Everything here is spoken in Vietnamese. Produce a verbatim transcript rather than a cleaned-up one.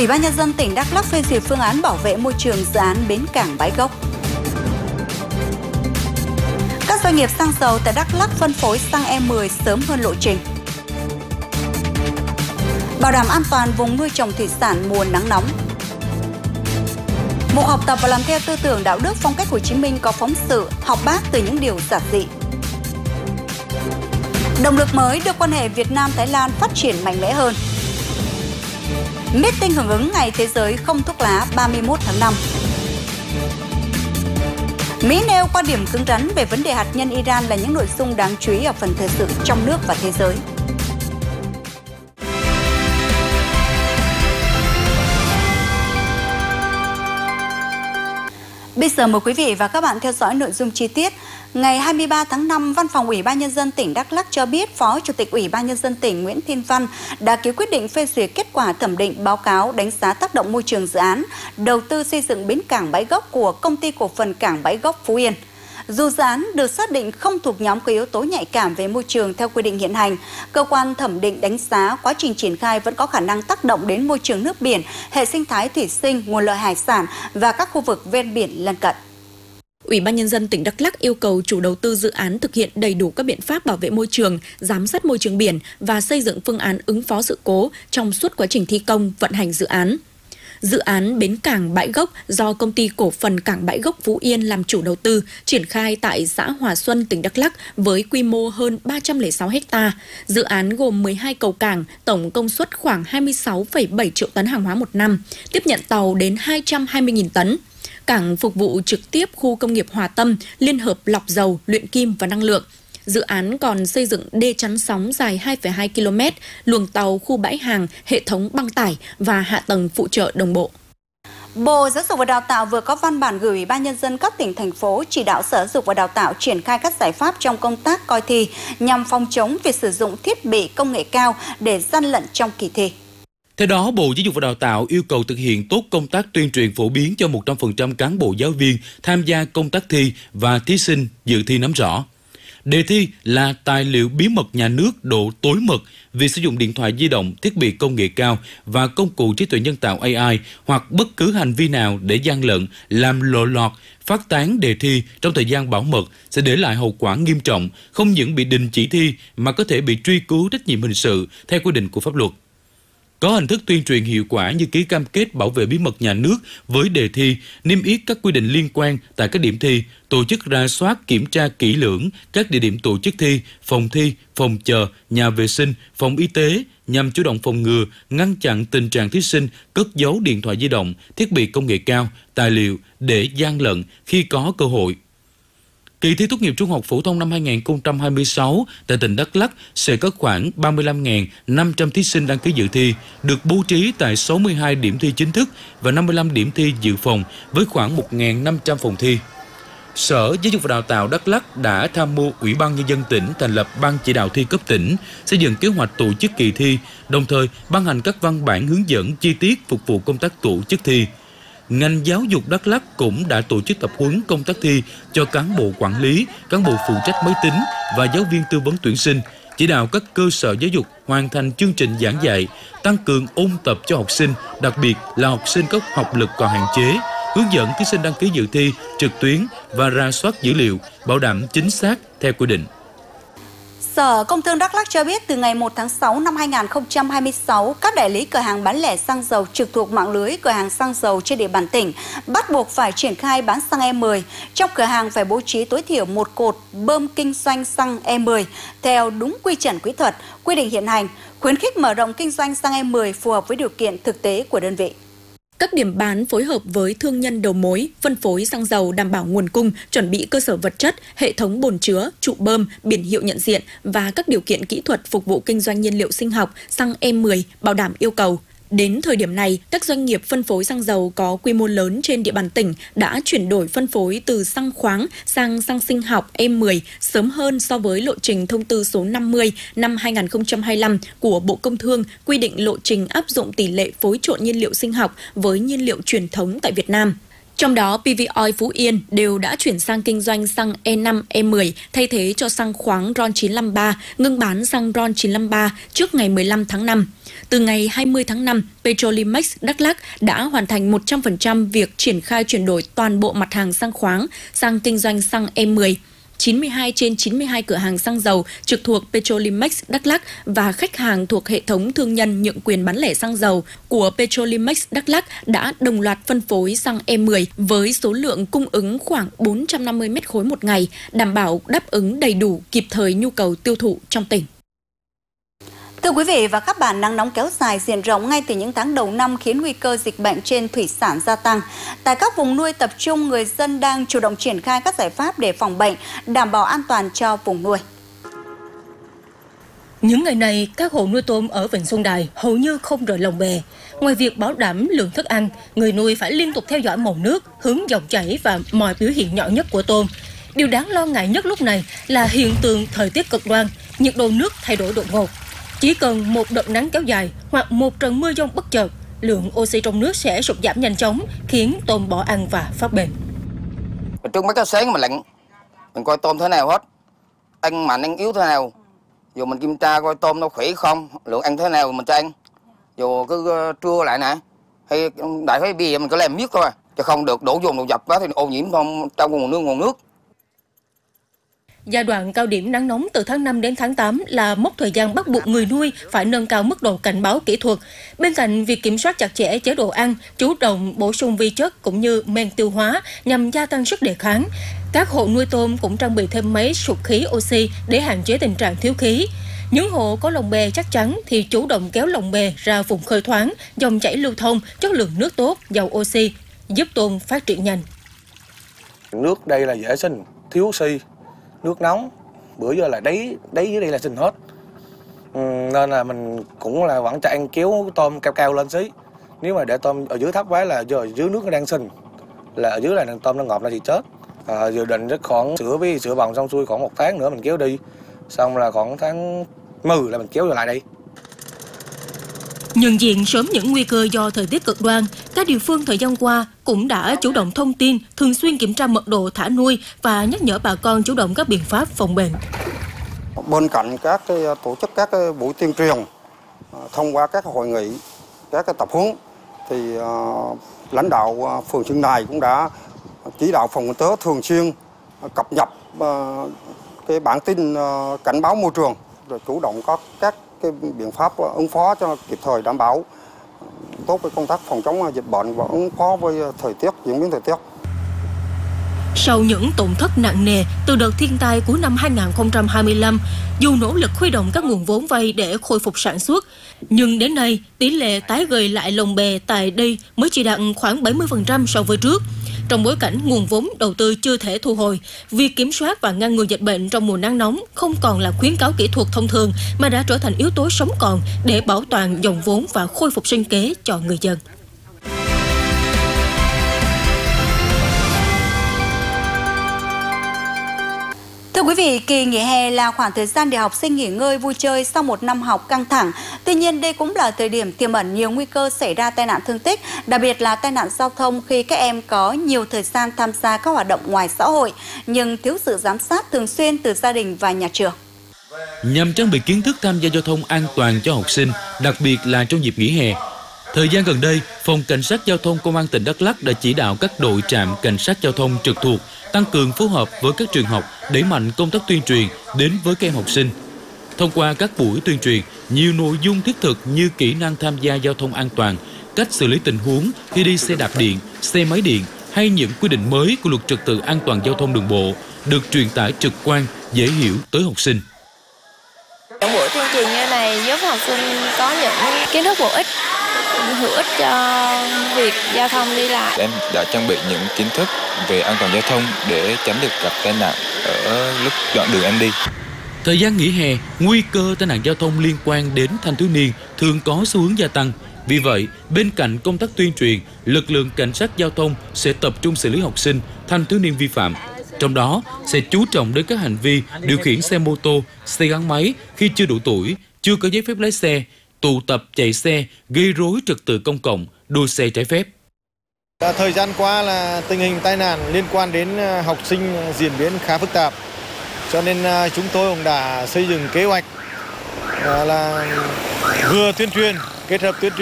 Ủy ban Nhân dân tỉnh Đắk Lắk phê duyệt phương án bảo vệ môi trường dự án bến cảng Bãi Gốc. Các doanh nghiệp xăng dầu tại Đắk Lắk phân phối xăng E mười sớm hơn lộ trình. Bảo đảm an toàn vùng nuôi trồng thủy sản mùa nắng nóng. Mục học tập và làm theo tư tưởng đạo đức phong cách Hồ Chí Minh có phóng sự học bác từ những điều giản dị. Động lực mới đưa quan hệ Việt Nam-Thái Lan phát triển mạnh mẽ hơn. Meeting hưởng ứng Ngày Thế giới không thuốc lá ba mươi mốt tháng năm. Mỹ nêu quan điểm cứng rắn về vấn đề hạt nhân Iran là những nội dung đáng chú ý ở phần thời sự trong nước và thế giới. Bây giờ mời quý vị và các bạn theo dõi nội dung chi tiết. Ngày hai mươi ba tháng năm, Văn phòng Ủy ban Nhân dân tỉnh Đắk Lắk cho biết Phó Chủ tịch Ủy ban Nhân dân tỉnh Nguyễn Thiên Văn đã ký quyết định phê duyệt kết quả thẩm định báo cáo đánh giá tác động môi trường dự án đầu tư xây dựng bến cảng Bãi Gốc của Công ty Cổ phần Cảng Bãi Gốc Phú Yên. Dù dự án được xác định không thuộc nhóm có yếu tố nhạy cảm về môi trường theo quy định hiện hành, cơ quan thẩm định đánh giá quá trình triển khai vẫn có khả năng tác động đến môi trường nước biển, hệ sinh thái thủy sinh, nguồn lợi hải sản và các khu vực ven biển lân cận. Ủy ban Nhân dân tỉnh Đắk Lắk yêu cầu chủ đầu tư dự án thực hiện đầy đủ các biện pháp bảo vệ môi trường, giám sát môi trường biển và xây dựng phương án ứng phó sự cố trong suốt quá trình thi công, vận hành dự án. Dự án bến cảng Bãi Gốc do Công ty Cổ phần Cảng Bãi Gốc Phú Yên làm chủ đầu tư, triển khai tại xã Hòa Xuân, tỉnh Đắk Lắk với quy mô hơn ba trăm lẻ sáu ha. Dự án gồm mười hai cầu cảng, tổng công suất khoảng hai mươi sáu phẩy bảy triệu tấn hàng hóa một năm, tiếp nhận tàu đến hai trăm hai mươi nghìn tấn. Cảng phục vụ trực tiếp khu công nghiệp Hòa Tâm, liên hợp lọc dầu, luyện kim và năng lượng. Dự án còn xây dựng đê chắn sóng dài hai phẩy hai ki lô mét, luồng tàu, khu bãi hàng, hệ thống băng tải và hạ tầng phụ trợ đồng bộ. Bộ Giáo dục và Đào tạo vừa có văn bản gửi Ủy ban Nhân dân các tỉnh, thành phố chỉ đạo Sở Giáo dục và Đào tạo triển khai các giải pháp trong công tác coi thi nhằm phòng chống việc sử dụng thiết bị công nghệ cao để gian lận trong kỳ thi. Theo đó, Bộ Giáo dục và Đào tạo yêu cầu thực hiện tốt công tác tuyên truyền phổ biến cho một trăm phần trăm cán bộ giáo viên tham gia công tác thi và thí sinh dự thi nắm rõ. Đề thi là tài liệu bí mật nhà nước độ tối mật vì sử dụng điện thoại di động, thiết bị công nghệ cao và công cụ trí tuệ nhân tạo A I hoặc bất cứ hành vi nào để gian lận, làm lộ lọt, phát tán đề thi trong thời gian bảo mật sẽ để lại hậu quả nghiêm trọng, không những bị đình chỉ thi mà có thể bị truy cứu trách nhiệm hình sự theo quy định của pháp luật. Có hình thức tuyên truyền hiệu quả như ký cam kết bảo vệ bí mật nhà nước với đề thi, niêm yết các quy định liên quan tại các điểm thi, tổ chức rà soát kiểm tra kỹ lưỡng các địa điểm tổ chức thi, phòng thi, phòng chờ, nhà vệ sinh, phòng y tế nhằm chủ động phòng ngừa, ngăn chặn tình trạng thí sinh cất giấu điện thoại di động, thiết bị công nghệ cao, tài liệu để gian lận khi có cơ hội. Kỳ thi tốt nghiệp trung học phổ thông năm hai nghìn không trăm hai mươi sáu tại tỉnh Đắk Lắk sẽ có khoảng ba mươi lăm nghìn năm trăm thí sinh đăng ký dự thi, được bố trí tại sáu mươi hai điểm thi chính thức và năm mươi lăm điểm thi dự phòng với khoảng một nghìn năm trăm phòng thi. Sở Giáo dục và Đào tạo Đắk Lắk đã tham mưu Ủy ban Nhân dân tỉnh thành lập Ban chỉ đạo thi cấp tỉnh, xây dựng kế hoạch tổ chức kỳ thi, đồng thời ban hành các văn bản hướng dẫn chi tiết phục vụ công tác tổ chức thi. Ngành giáo dục Đắk Lắk cũng đã tổ chức tập huấn công tác thi cho cán bộ quản lý, cán bộ phụ trách máy tính và giáo viên tư vấn tuyển sinh, chỉ đạo các cơ sở giáo dục hoàn thành chương trình giảng dạy, tăng cường ôn tập cho học sinh, đặc biệt là học sinh có học lực còn hạn chế, hướng dẫn thí sinh đăng ký dự thi trực tuyến và rà soát dữ liệu, bảo đảm chính xác theo quy định. Sở Công Thương Đắk Lắk cho biết từ ngày một tháng sáu năm hai nghìn không trăm hai mươi sáu, các đại lý cửa hàng bán lẻ xăng dầu trực thuộc mạng lưới cửa hàng xăng dầu trên địa bàn tỉnh bắt buộc phải triển khai bán xăng E mười. Trong cửa hàng phải bố trí tối thiểu một cột bơm kinh doanh xăng E mười theo đúng quy chuẩn kỹ thuật, quy định hiện hành, khuyến khích mở rộng kinh doanh xăng E mười phù hợp với điều kiện thực tế của đơn vị. Các điểm bán phối hợp với thương nhân đầu mối, phân phối xăng dầu đảm bảo nguồn cung, chuẩn bị cơ sở vật chất, hệ thống bồn chứa, trụ bơm, biển hiệu nhận diện và các điều kiện kỹ thuật phục vụ kinh doanh nhiên liệu sinh học, xăng E mười bảo đảm yêu cầu. Đến thời điểm này, các doanh nghiệp phân phối xăng dầu có quy mô lớn trên địa bàn tỉnh đã chuyển đổi phân phối từ xăng khoáng sang xăng sinh học E mười sớm hơn so với lộ trình thông tư số năm mươi năm hai nghìn không trăm hai mươi lăm của Bộ Công Thương quy định lộ trình áp dụng tỷ lệ phối trộn nhiên liệu sinh học với nhiên liệu truyền thống tại Việt Nam. Trong đó, pê vê Oil Phú Yên đều đã chuyển sang kinh doanh xăng E năm, E mười thay thế cho xăng khoáng RON chín năm ba, ngưng bán xăng RON chín năm ba trước ngày mười lăm tháng năm. Từ Từ ngày hai mươi tháng năm, Petrolimex Đắk Lắk đã hoàn thành một trăm phần trăm việc triển khai chuyển đổi toàn bộ mặt hàng xăng khoáng sang kinh doanh xăng E mười. chín mươi hai trên chín mươi hai cửa hàng xăng dầu trực thuộc Petrolimex Đắk Lắk và khách hàng thuộc hệ thống thương nhân nhượng quyền bán lẻ xăng dầu của Petrolimex Đắk Lắk đã đồng loạt phân phối xăng E mười với số lượng cung ứng khoảng bốn trăm năm mươi mét khối một ngày, đảm bảo đáp ứng đầy đủ kịp thời nhu cầu tiêu thụ trong tỉnh. Thưa quý vị và các bạn, nắng nóng kéo dài diện rộng ngay từ những tháng đầu năm khiến nguy cơ dịch bệnh trên thủy sản gia tăng. Tại các vùng nuôi tập trung, người dân đang chủ động triển khai các giải pháp để phòng bệnh, đảm bảo an toàn cho vùng nuôi. Những ngày này, các hộ nuôi tôm ở Vịnh Xuân Đài hầu như không rời lồng bè. Ngoài việc bảo đảm lượng thức ăn, người nuôi phải liên tục theo dõi màu nước, hướng dòng chảy và mọi biểu hiện nhỏ nhất của tôm. Điều đáng lo ngại nhất lúc này là hiện tượng thời tiết cực đoan, nhiệt độ nước thay đổi đột ngột. Chỉ cần một đợt nắng kéo dài hoặc một trận mưa dông bất chợt, lượng oxy trong nước sẽ sụt giảm nhanh chóng, khiến tôm bỏ ăn và phát bệnh. Trước mắt cái sáng mình lạnh, mình coi tôm thế nào hết, ăn mạnh ăn yếu thế nào, dù mình kiểm tra coi tôm nó khỏe không, lượng ăn thế nào mình cho ăn, dù cứ trưa lại nè, hay đại khái bia mình cứ làm miết thôi, chứ không được đổ dồn đổ dập quá thì ô nhiễm trong trong nguồn nước nguồn nước. Giai đoạn cao điểm nắng nóng từ tháng năm đến tháng tám là mốc thời gian bắt buộc người nuôi phải nâng cao mức độ cảnh báo kỹ thuật. Bên cạnh việc kiểm soát chặt chẽ chế độ ăn, chủ động bổ sung vi chất cũng như men tiêu hóa nhằm gia tăng sức đề kháng, các hộ nuôi tôm cũng trang bị thêm máy sụt khí oxy để hạn chế tình trạng thiếu khí. Những hộ có lồng bè chắc chắn thì chủ động kéo lồng bè ra vùng khơi thoáng, dòng chảy lưu thông, chất lượng nước tốt, giàu oxy, giúp tôm phát triển nhanh. Nước đây là dễ sinh, thiếu oxy. Nước nóng, bữa giờ là đáy, đáy dưới đây là sinh hết. Ừ, nên là mình cũng là vẫn cho ăn kéo tôm cao cao lên xí. Nếu mà để tôm ở dưới thấp quá là giờ dưới nước nó đang sinh, là ở dưới là tôm nó ngọt là thì chết. À, dự định rất khoảng sữa với sữa bồng xong xuôi khoảng một tháng nữa mình kéo đi. Xong là khoảng tháng mười là mình kéo trở lại đây. Nhận diện sớm những nguy cơ do thời tiết cực đoan, các địa phương thời gian qua cũng đã chủ động thông tin, thường xuyên kiểm tra mật độ thả nuôi và nhắc nhở bà con chủ động các biện pháp phòng bệnh. Bên cạnh các cái, tổ chức các cái buổi tuyên truyền thông qua các hội nghị, các cái tập huấn, thì uh, lãnh đạo phường Xuân Đài cũng đã chỉ đạo phòng kinh tế thường xuyên cập nhật uh, cái bản tin uh, cảnh báo môi trường, rồi chủ động có các cái biện pháp ứng phó cho kịp thời, đảm bảo tốt với công tác phòng chống dịch bệnh và ứng phó với thời tiết, diễn biến thời tiết. Sau những tổn thất nặng nề từ đợt thiên tai cuối năm hai nghìn không trăm hai mươi lăm, dù nỗ lực huy động các nguồn vốn vay để khôi phục sản xuất, nhưng đến nay tỷ lệ tái gời lại lồng bè tại đây mới chỉ đạt khoảng bảy mươi phần trăm so với trước. Trong bối cảnh nguồn vốn đầu tư chưa thể thu hồi, việc kiểm soát và ngăn ngừa dịch bệnh trong mùa nắng nóng không còn là khuyến cáo kỹ thuật thông thường mà đã trở thành yếu tố sống còn để bảo toàn dòng vốn và khôi phục sinh kế cho người dân. Thưa quý vị, kỳ nghỉ hè là khoảng thời gian để học sinh nghỉ ngơi vui chơi sau một năm học căng thẳng. Tuy nhiên, đây cũng là thời điểm tiềm ẩn nhiều nguy cơ xảy ra tai nạn thương tích, đặc biệt là tai nạn giao thông khi các em có nhiều thời gian tham gia các hoạt động ngoài xã hội, nhưng thiếu sự giám sát thường xuyên từ gia đình và nhà trường. Nhằm trang bị kiến thức tham gia giao thông an toàn cho học sinh, đặc biệt là trong dịp nghỉ hè, thời gian gần đây, Phòng Cảnh sát Giao thông Công an tỉnh Đắk Lắk đã chỉ đạo các đội trạm cảnh sát giao thông trực thuộc tăng cường phối hợp với các trường học, đẩy mạnh công tác tuyên truyền đến với các em học sinh. Thông qua các buổi tuyên truyền, nhiều nội dung thiết thực như kỹ năng tham gia giao thông an toàn, cách xử lý tình huống khi đi xe đạp điện, xe máy điện hay những quy định mới của luật trật tự an toàn giao thông đường bộ được truyền tải trực quan, dễ hiểu tới học sinh. Những buổi tuyên truyền như này giúp học sinh có những kiến thức bổ ích, hữu ích cho việc giao thông đi lại. Em đã trang bị những kiến thức về an toàn giao thông để tránh được gặp tai nạn ở lúc đoạn đường em đi. Thời gian nghỉ hè, nguy cơ tai nạn giao thông liên quan đến thanh thiếu niên thường có xu hướng gia tăng. Vì vậy, bên cạnh công tác tuyên truyền, lực lượng cảnh sát giao thông sẽ tập trung xử lý học sinh, thanh thiếu niên vi phạm. Trong đó, sẽ chú trọng đến các hành vi điều khiển xe mô tô, xe gắn máy khi chưa đủ tuổi, chưa có giấy phép lái xe, tụ tập chạy xe, gây rối trật tự công cộng, đua xe trái phép. Thời gian qua là tình hình tai nạn liên quan đến học sinh diễn biến khá phức tạp, cho nên chúng tôi cũng đã xây dựng kế hoạch là vừa tuyên truyền kết hợp tuyên truyền